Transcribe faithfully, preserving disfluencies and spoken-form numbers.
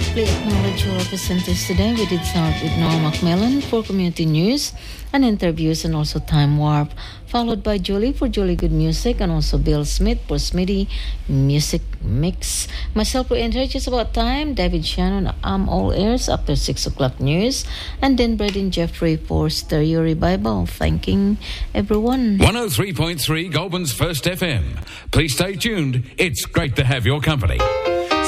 deeply acknowledge all of our presenters today. We did start with Norm Macmillan for community news and interviews and also Time Warp, followed by Julie for Julie Good Music and also Bill Smith for Smitty Music Mix. Myself for enter just about time, David Shannon, I'm all ears after six o'clock news, and then Braden Jeffrey for Stereo Revival. Thanking everyone. one oh three point three Goulburn's First F M. Please stay tuned. It's great to have your company.